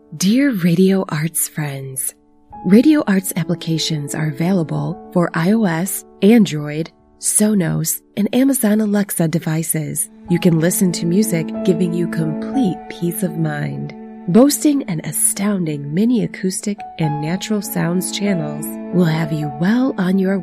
Dear Radio Arts friends, Radio Arts applications are available for iOS, Android, Sonos, and Amazon Alexa devices. You can listen to music, giving you complete peace of mind. Boasting an astounding mini acoustic and natural sounds channels will have you well on your